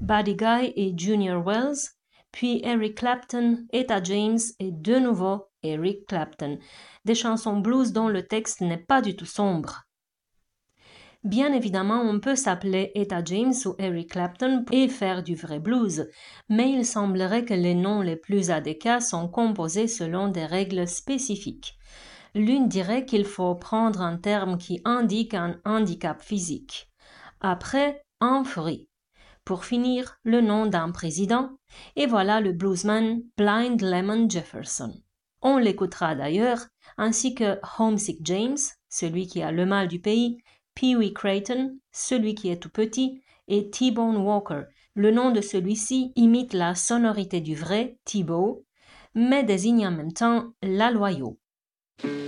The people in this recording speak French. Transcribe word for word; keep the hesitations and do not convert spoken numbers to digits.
Buddy Guy et Junior Wells, puis Eric Clapton, Etta James et de nouveau Eric Clapton. Des chansons blues dont le texte n'est pas du tout sombre. Bien évidemment, on peut s'appeler Etta James ou Eric Clapton et faire du vrai blues, mais il semblerait que les noms les plus adéquats sont composés selon des règles spécifiques. L'une dirait qu'il faut prendre un terme qui indique un handicap physique. Après, un fruit. Pour finir, le nom d'un président, et voilà le bluesman Blind Lemon Jefferson. On l'écoutera d'ailleurs, ainsi que Homesick James, celui qui a le mal du pays, Pee-wee Crayton, celui qui est tout petit, et T-Bone Walker. Le nom de celui-ci imite la sonorité du vrai T-Bone, mais désigne en même temps la loyau.